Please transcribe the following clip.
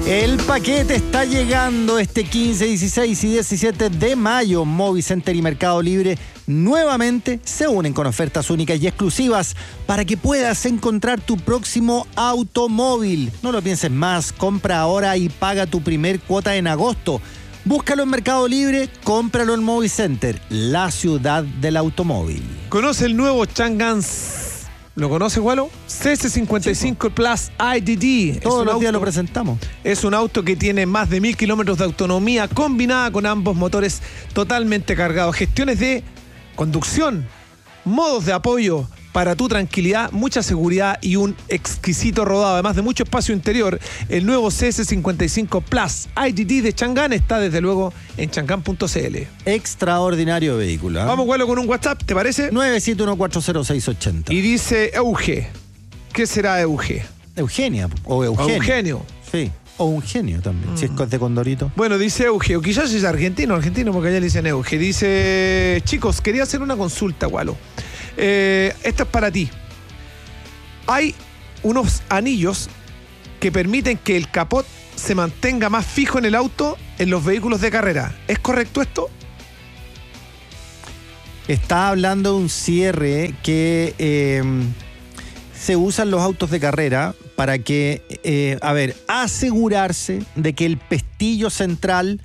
El paquete está llegando este 15, 16 y 17 de mayo. Movicenter y Mercado Libre nuevamente se unen con ofertas únicas y exclusivas para que puedas encontrar tu próximo automóvil. No lo pienses más, compra ahora y paga tu primer cuota en agosto. Búscalo en Mercado Libre, cómpralo en Movicenter, la ciudad del automóvil. Conoce el nuevo Chang'an. ¿Lo conoce, Gualo? CS55 Plus IDD. Todos los días lo presentamos. Es un auto que tiene más de 1000 kilómetros de autonomía combinada con ambos motores totalmente cargados. Gestiones de conducción, modos de apoyo para tu tranquilidad, mucha seguridad y un exquisito rodado. Además de mucho espacio interior, el nuevo CS55 Plus IDD de Chang'an está desde luego en chang'an.cl. Extraordinario vehículo, ¿eh? Vamos, Gualo, con un WhatsApp, ¿te parece? 971400680. Y dice Euge. ¿Qué será Euge? Eugenia o Eugenio. Eugenio. Sí, o un genio también, si es de Condorito. Bueno, dice Euge, o quizás es argentino porque allá le dicen Euge. Dice, chicos, quería hacer una consulta, Gualo. Esto es para ti. Hay unos anillos que permiten que el capot se mantenga más fijo en el auto en los vehículos de carrera. ¿Es correcto esto? Está hablando de un cierre que se usa en los autos de carrera para que, asegurarse de que el pestillo central